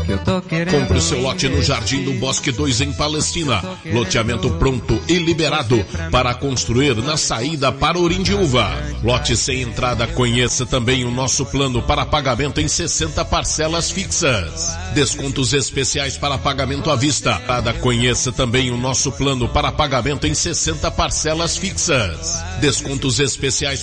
Compre o seu lote no Jardim do Bosque 2 em Palestina. Loteamento pronto e liberado para construir na saída para Orindiúva. Lote sem entrada. Conheça também o nosso plano para pagamento em 60 parcelas fixas. Descontos especiais para pagamento à vista. Conheça também o nosso plano para pagamento em 60 parcelas fixas. Descontos especiais